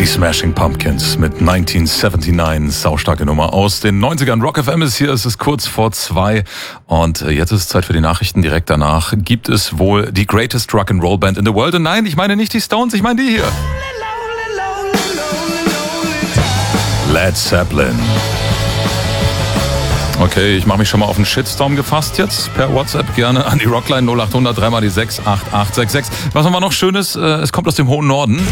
Die Smashing Pumpkins mit 1979, saustarke Nummer aus den 90ern. Rock FM ist hier, es ist kurz vor 2 und jetzt ist es Zeit für die Nachrichten. Direkt danach gibt es wohl die greatest Rock'n'Roll Band in the world. Und nein, ich meine nicht die Stones, ich meine die hier. Led Zeppelin. Okay, ich mache mich schon mal auf einen Shitstorm gefasst jetzt. Per WhatsApp gerne an die Rockline 0800 3 mal die 68866. Was haben wir noch Schönes? Es kommt aus dem hohen Norden.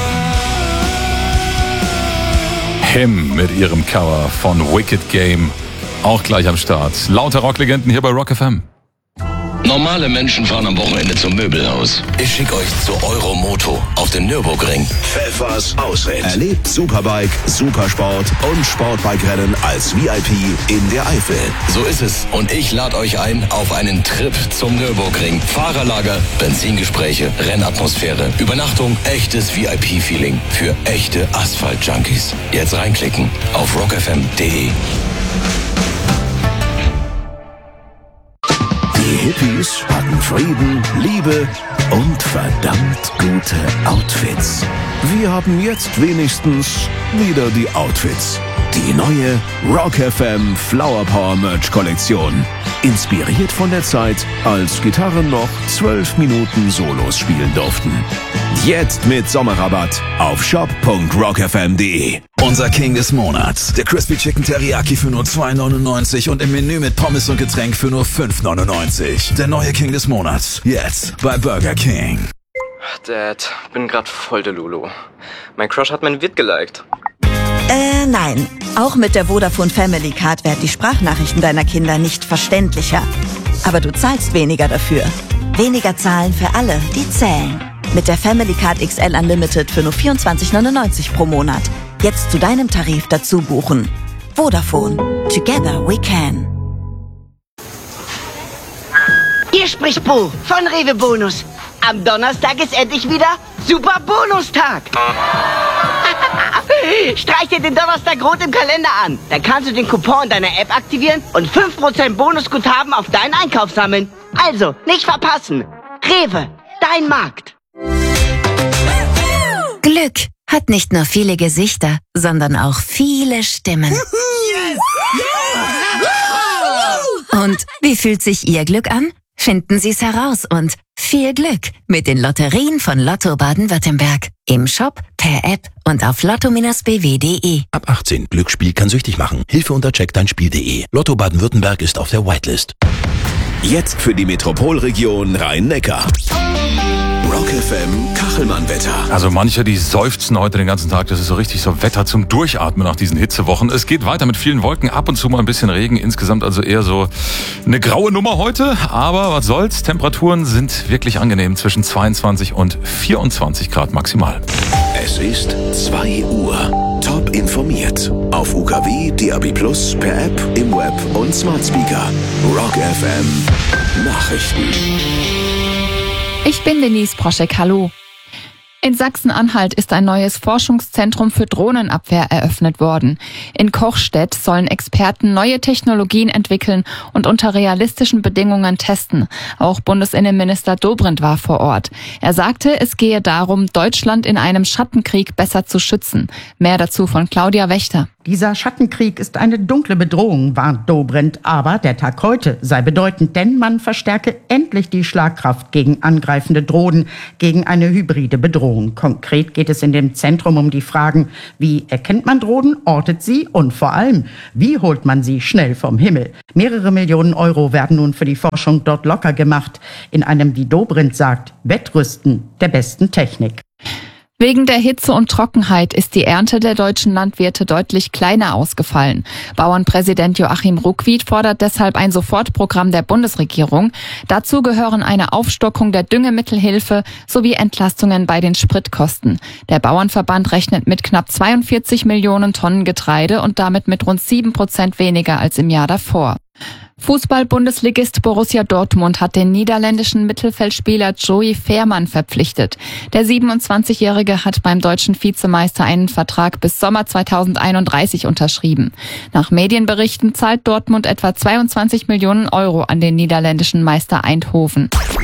Him mit ihrem Cover von Wicked Game. Auch gleich am Start. Lauter Rocklegenden hier bei Rock FM. Normale Menschen fahren am Wochenende zum Möbelhaus. Ich schicke euch zu Euromoto auf den Nürburgring. Pfeffers Ausritt. Erlebt Superbike, Supersport und Sportbike-Rennen als VIP in der Eifel. So ist es. Und ich lade euch ein auf einen Trip zum Nürburgring. Fahrerlager, Benzingespräche, Rennatmosphäre, Übernachtung, echtes VIP-Feeling für echte Asphalt-Junkies. Jetzt reinklicken auf rockfm.de. Die Hippies hatten Frieden, Liebe und verdammt gute Outfits. Wir haben jetzt wenigstens wieder die Outfits. Die neue Rock FM Flower Power Merch Kollektion. Inspiriert von der Zeit, als Gitarren noch 12 Minuten Solos spielen durften. Jetzt mit Sommerrabatt auf shop.rockfm.de. Unser King des Monats. Der Crispy Chicken Teriyaki für nur 2,99 und im Menü mit Pommes und Getränk für nur 5,99. Der neue King des Monats. Jetzt bei Burger King. Dad, bin grad voll der Lulu. Mein Crush hat mein Vid geliked. Nein. Auch mit der Vodafone Family Card werden die Sprachnachrichten deiner Kinder nicht verständlicher. Aber du zahlst weniger dafür. Weniger zahlen für alle, die zählen. Mit der Family Card XL Unlimited für nur 24,99 pro Monat. Jetzt zu deinem Tarif dazu buchen. Vodafone. Together we can. Hier spricht Bo von Rewe Bonus. Am Donnerstag ist endlich wieder Super Bonustag. Streich dir den Donnerstag rot im Kalender an. Dann kannst du den Coupon in deiner App aktivieren und 5% Bonusguthaben auf deinen Einkauf sammeln. Also, nicht verpassen. Rewe, dein Markt. Glück hat nicht nur viele Gesichter, sondern auch viele Stimmen. Und wie fühlt sich Ihr Glück an? Finden Sie es heraus und viel Glück mit den Lotterien von Lotto Baden-Württemberg. Im Shop, per App und auf lotto-bw.de. Ab 18. Glücksspiel kann süchtig machen. Hilfe unter checkdeinspiel.de. Lotto Baden-Württemberg ist auf der Whitelist. Jetzt für die Metropolregion Rhein-Neckar. Rock FM Kachelmann-Wetter. Also manche, die seufzen heute den ganzen Tag. Das ist so richtig so Wetter zum Durchatmen nach diesen Hitzewochen. Es geht weiter mit vielen Wolken, ab und zu mal ein bisschen Regen. Insgesamt also eher so eine graue Nummer heute. Aber was soll's, Temperaturen sind wirklich angenehm. Zwischen 22 und 24 Grad maximal. Es ist 2 Uhr. Top informiert. Auf UKW, DAB+, per App, im Web und Smart Speaker. Rock FM Nachrichten. Ich bin Denise Proschek, hallo. In Sachsen-Anhalt ist ein neues Forschungszentrum für Drohnenabwehr eröffnet worden. In Kochstedt sollen Experten neue Technologien entwickeln und unter realistischen Bedingungen testen. Auch Bundesinnenminister Dobrindt war vor Ort. Er sagte, es gehe darum, Deutschland in einem Schattenkrieg besser zu schützen. Mehr dazu von Claudia Wächter. Dieser Schattenkrieg ist eine dunkle Bedrohung, warnt Dobrindt. Aber der Tag heute sei bedeutend, denn man verstärke endlich die Schlagkraft gegen angreifende Drohnen, gegen eine hybride Bedrohung. Konkret geht es in dem Zentrum um die Fragen, wie erkennt man Drohnen, ortet sie und vor allem, wie holt man sie schnell vom Himmel? Mehrere Millionen Euro werden nun für die Forschung dort locker gemacht, in einem, wie Dobrindt sagt, Wettrüsten der besten Technik. Wegen der Hitze und Trockenheit ist die Ernte der deutschen Landwirte deutlich kleiner ausgefallen. Bauernpräsident Joachim Ruckwied fordert deshalb ein Sofortprogramm der Bundesregierung. Dazu gehören eine Aufstockung der Düngemittelhilfe sowie Entlastungen bei den Spritkosten. Der Bauernverband rechnet mit knapp 42 Millionen Tonnen Getreide und damit mit rund 7% weniger als im Jahr davor. Fußball-Bundesligist Borussia Dortmund hat den niederländischen Mittelfeldspieler Joey Veerman verpflichtet. Der 27-Jährige hat beim deutschen Vizemeister einen Vertrag bis Sommer 2031 unterschrieben. Nach Medienberichten zahlt Dortmund etwa 22 Millionen Euro an den niederländischen Meister Eindhoven.